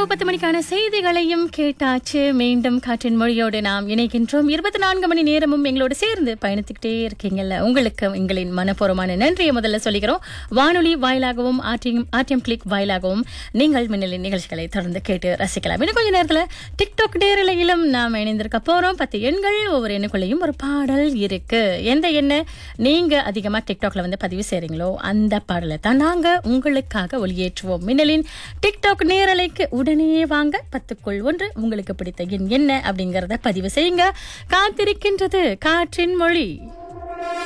இரவு 10 மணிக்கான செய்திகளையும் கேட்டாச்சு. மீண்டும் காற்றின் மொழியோடு நாம் இணைகின்றோம். 24 மணி நேரமும் எங்களோடு சேர்ந்து பயணித்துக்கிட்டே இருக்கீங்கல்ல, உங்களுக்கு எங்களின் மனப்பூர்வமான நன்றியை முதல்ல சொல்லிக்கிறோம். வானொலி வாயிலாகவும் ஆர்டிஎம் கிளிக் வாயிலாகவும் நீங்கள் மின்னலின் நிகழ்ச்சிகளை தொடர்ந்து கேட்டு ரசிக்கலாம். இன்னும் கொஞ்ச நேரத்தில் டிக்டாக் நேரலையிலும் நாம் இணைந்திருக்க போறோம். 10 எண்கள், ஒவ்வொரு எண்ணுக்குள்ளேயும் ஒரு பாடல் இருக்கு. எந்த எண்ணை நீங்க அதிகமா டிக்டாக்ல வந்து பதிவு செய்றீங்களோ அந்த பாடலை தான் நாங்க உங்களுக்காக ஒளியேற்றுவோம். மின்னலின் டிக்டாக் நேரலைக்கு உடனே வாங்க. 10க்குள் 1 உங்களுக்கு பிடித்த எண் என்ன அப்படிங்கறத பதிவு செய்யுங்க. காத்திருக்கின்றது காற்றின் மொழி.